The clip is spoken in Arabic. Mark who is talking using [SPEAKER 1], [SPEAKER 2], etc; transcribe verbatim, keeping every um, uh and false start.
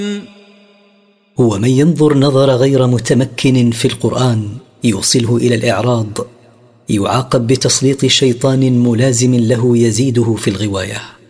[SPEAKER 1] ومن ينظر نظر غير متمكن في القرآن يوصله إلى الإعراض يعاقب بتسليط شيطان ملازم له يزيده في الغواية.